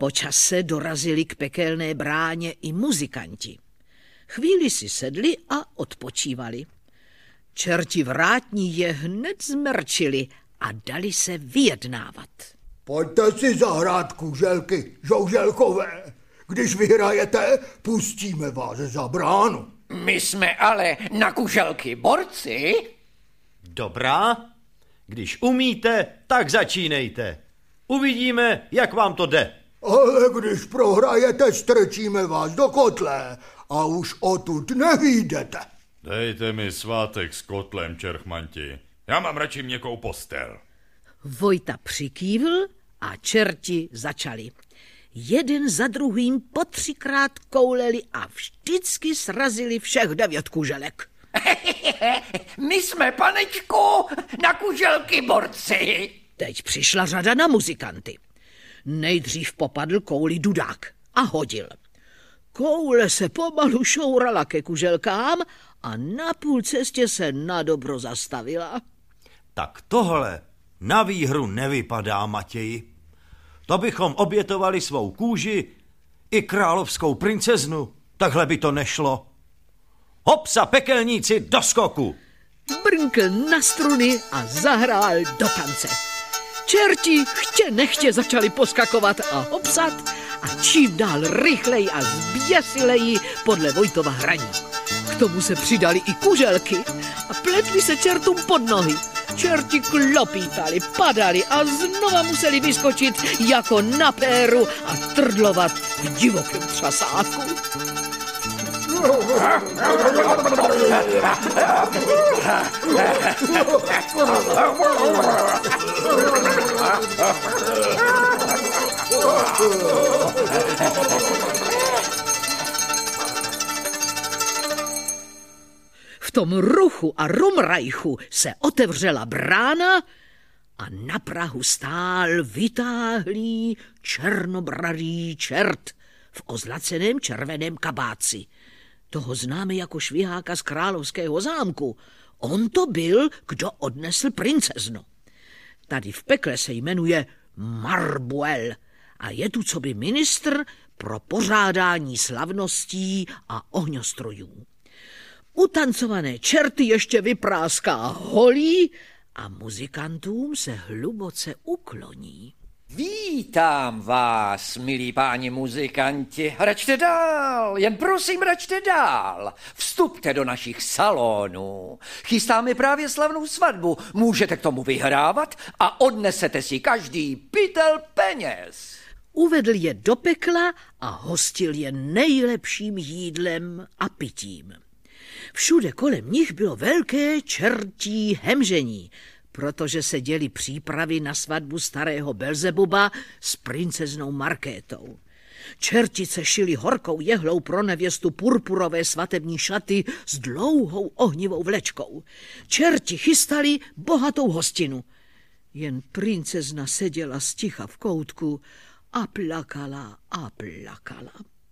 Po čase dorazili k pekelné bráně i muzikanti. Chvíli si sedli a odpočívali. Čerti vrátní je hned zmrčili a dali se vyjednávat. Pojďte si zahrát kuželky, žouželkové. Když vyhrajete, pustíme vás za bránu. My jsme ale na kuželky borci. Dobrá, když umíte, tak začínejte. Uvidíme, jak vám to jde. Ale když prohrajete, strčíme vás do kotle a už odtud nevyjdete. Dejte mi svátek s kotlem, čerchmanti. Já mám radši měkkou postel. Vojta přikývl a čerti začali. Jeden za druhým po 3krát kouleli a vždycky srazili všech 9 kuželek. My jsme, panečku, na kuželky borci. Teď přišla řada na muzikanty. Nejdřív popadl kouli dudák a hodil. Koule se pomalu šourala ke kuželkám a na půl cestě se nadobro zastavila. Tak tohle na výhru nevypadá, Matěji. To bychom obětovali svou kůži i královskou princeznu. Takhle by to nešlo. Hopsa, pekelníci, do skoku! Brnkl na struny a zahrál do tance. Čerti chtě nechtě začali poskakovat a hopsat a čím dál rychleji a zběsileji podle Vojtova hraní. K tomu se přidali i kuželky a pletli se čertům pod nohy. Čerti klopítali, padali a znova museli vyskočit jako na péru a trdlovat v divokém třasáku. V tom ruchu a rumrajchu se otevřela brána a na prahu stál vytáhlý černobradý čert v ozlaceném červeném kabáci. Toho známe jako šviháka z královského zámku. On to byl, kdo odnesl princeznu. Tady v pekle se jmenuje Marbuel a je tu coby ministr pro pořádání slavností a ohňostrojů. Utancované čerty ještě vypráská holí a muzikantům se hluboce ukloní. Vítám vás, milí páni muzikanti. Račte dál, jen prosím, račte dál. Vstupte do našich salonů. Chystáme právě slavnou svatbu. Můžete k tomu vyhrávat a odnesete si každý pytel peněz. Uvedl je do pekla a hostil je nejlepším jídlem a pitím. Všude kolem nich bylo velké čertí hemžení, protože se děly přípravy na svatbu starého Belzebuba s princeznou Markétou. Čertice šili horkou jehlou pro nevěstu purpurové svatební šaty s dlouhou ohnivou vlečkou. Čerti chystali bohatou hostinu. Jen princezna seděla sticha v koutku a plakala a plakala.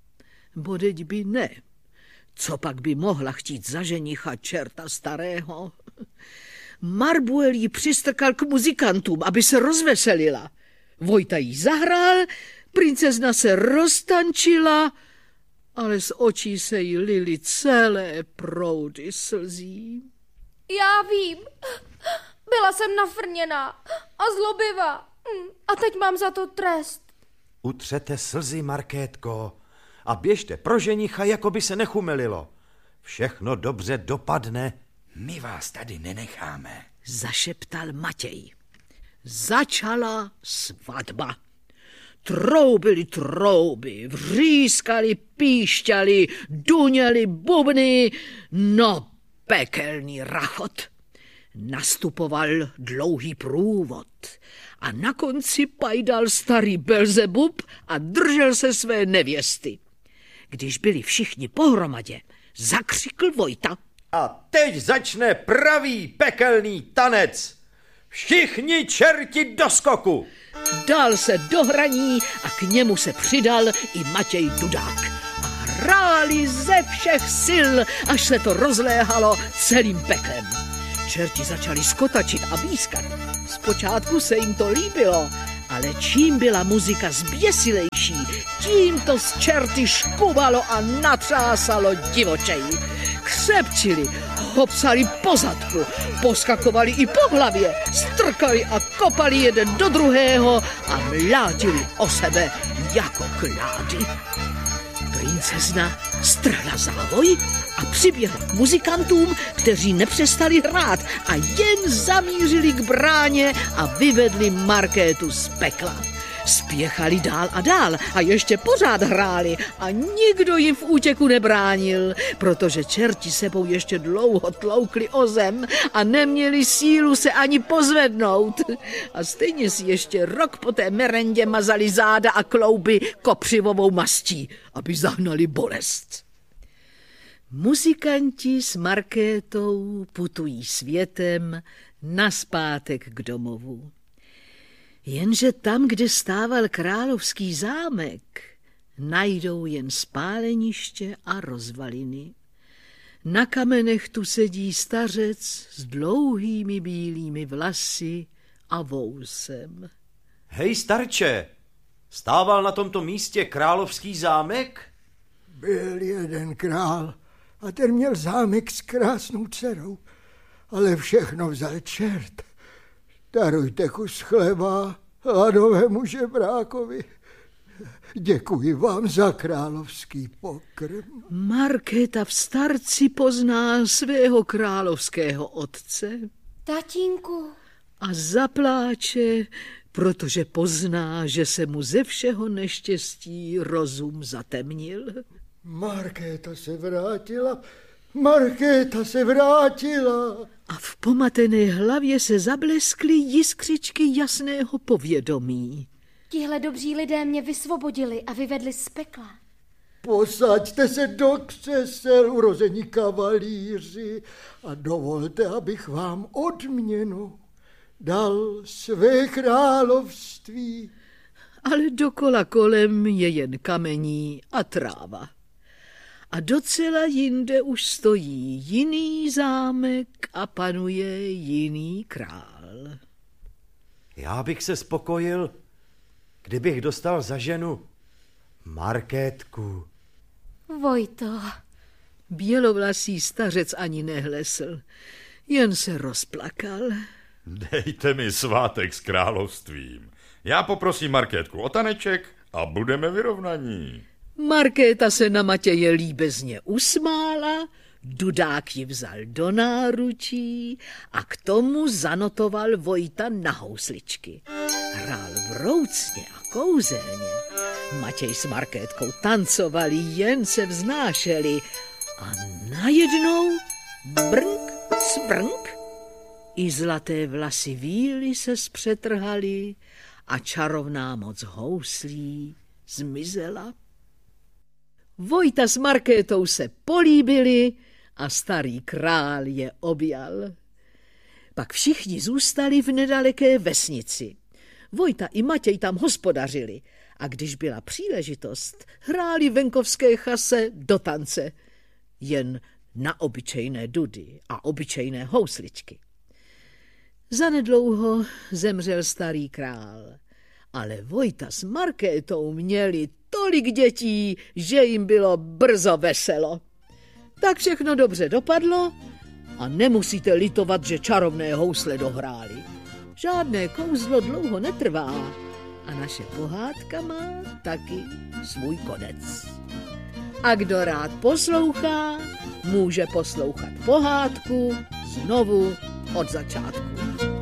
Bodeď by ne. Co pak by mohla chtít za ženicha čerta starého? Marbuel jí přistrkal k muzikantům, aby se rozveselila. Vojta jí zahrál, princezna se roztančila, ale z očí se jí lily celé proudy slzí. Já vím, byla jsem nafrněná a zlobivá a teď mám za to trest. Utřete slzy, Markétko, a běžte pro ženicha, jako by se nechumelilo. Všechno dobře dopadne. My vás tady nenecháme, zašeptal Matěj. Začala svatba. Troubily trouby, vřískali, píšťali, duněli bubny, no pekelný rachot. Nastupoval dlouhý průvod a na konci pajdal starý Belzebub a držel se své nevěsty. Když byli všichni pohromadě, zakřikl Vojta. A teď začne pravý pekelný tanec. Všichni čerti do skoku. Dal se do hraní a k němu se přidal i Matěj Dudák. A hráli ze všech sil, až se to rozléhalo celým peklem. Čerti začali skotačit a výskat. Zpočátku se jim to líbilo, ale Ale čím byla muzika zběsilejší, tím to z čerty škubalo a natřásalo divočeji. Křepčili, hopsali po zadku, poskakovali i po hlavě, strkali a kopali jeden do druhého a mlátili o sebe jako klády. Princezna strhla závoj a přiběhla k muzikantům, kteří nepřestali hrát a jen zamířili k bráně a vyvedli Markétu z pekla. Spěchali dál a dál a ještě pořád hráli a nikdo jim v útěku nebránil, protože čerti sebou ještě dlouho tloukli o zem a neměli sílu se ani pozvednout. A stejně si ještě rok po té merendě mazali záda a klouby kopřivovou mastí, aby zahnali bolest. Muzikanti s Markétou putují světem nazpátek k domovu. Jenže tam, kde stával královský zámek, najdou jen spáleniště a rozvaliny. Na kamenech tu sedí stařec s dlouhými bílými vlasy a vousem. Hej, starče, stával na tomto místě královský zámek? Byl jeden král a ten měl zámek s krásnou dcerou, ale všechno vzal čert. Darujte kus chleba hladovému žebrákovi. Děkuji vám za královský pokrm. Markéta v starci pozná svého královského otce. Tatínku. A zapláče, protože pozná, že se mu ze všeho neštěstí rozum zatemnil. Markéta se vrátila. Markéta se vrátila. A v pomatené hlavě se zableskly jiskřičky jasného povědomí. Tihle dobří lidé mě vysvobodili a vyvedli z pekla. Posaďte se do křesel, urození kavalíři, a dovolte, abych vám odměnu dal své království. Ale dokola kolem je jen kamení a tráva. A docela jinde už stojí jiný zámek a panuje jiný král. Já bych se spokojil, kdybych dostal za ženu Markétku. Vojto. Bělovlasý stařec ani nehlesl, jen se rozplakal. Dejte mi svátek s královstvím. Já poprosím Markétku o taneček a budeme vyrovnaní. Markéta se na Matěje líbezně usmála, dudák ji vzal do náručí a k tomu zanotoval Vojta na housličky. Hrál vroucně a kouzelně. Matěj s Markétkou tancovali, jen se vznášeli a najednou brnk, cvrnk, i zlaté vlasy víly se zpřetrhaly a čarovná moc houslí zmizela. Vojta s Markétou se políbili a starý král je objal. Pak všichni zůstali v nedaleké vesnici. Vojta i Matěj tam hospodařili a když byla příležitost, hráli venkovské chase do tance, jen na obyčejné dudy a obyčejné housličky. Zanedlouho zemřel starý král, ale Vojta s Markétou měli tolik dětí, že jim bylo brzo veselo. Tak všechno dobře dopadlo a nemusíte litovat, že čarovné housle dohráli. Žádné kouzlo dlouho netrvá a naše pohádka má taky svůj konec. A kdo rád poslouchá, může poslouchat pohádku znovu od začátku.